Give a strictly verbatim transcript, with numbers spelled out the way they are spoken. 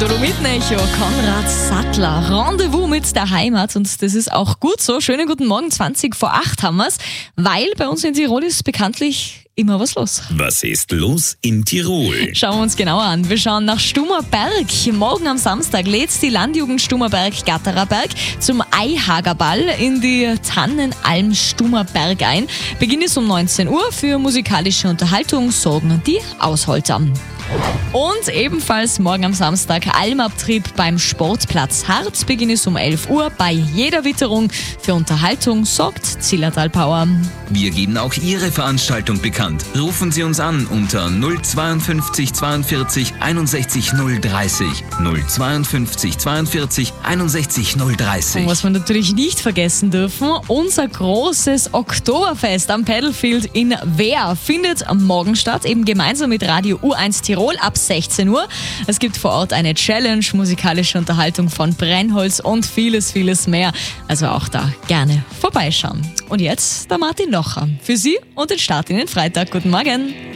Dolomiten-Echo, Konrad Sattler. Rendezvous mit der Heimat und das ist auch gut so. Schönen guten Morgen, zwanzig vor acht haben wir's, weil bei uns in Tirol ist bekanntlich immer was los. Was ist los in Tirol? Schauen wir uns genauer an. Wir schauen nach Stummerberg. Morgen am Samstag lädt die Landjugend Stummerberg-Gattererberg zum Eihagerball in die Tannenalm Stummerberg ein. Beginn ist um neunzehn Uhr. Für musikalische Unterhaltung sorgen die Ausholter. Und ebenfalls morgen am Samstag Almabtrieb beim Sportplatz Hart. Beginn ist um elf Uhr. Bei jeder Witterung für Unterhaltung sorgt Zillertal Power. Wir geben auch Ihre Veranstaltung bekannt. Rufen Sie uns an unter null zweiundfünfzig zweiundvierzig einundsechzig null dreißig. null zweiundfünfzig zweiundvierzig einundsechzig null dreißig. Und was wir natürlich nicht vergessen dürfen, unser großes Oktoberfest am Paddlefield in Wehr findet morgen statt, eben gemeinsam mit Radio U eins Tirol ab sechzehn Uhr. Es gibt vor Ort eine Challenge, musikalische Unterhaltung von Brennholz und vieles, vieles mehr. Also auch da gerne vorbeischauen. Und jetzt der Martin Locher für Sie und den Start in den Freitag. Guten Morgen.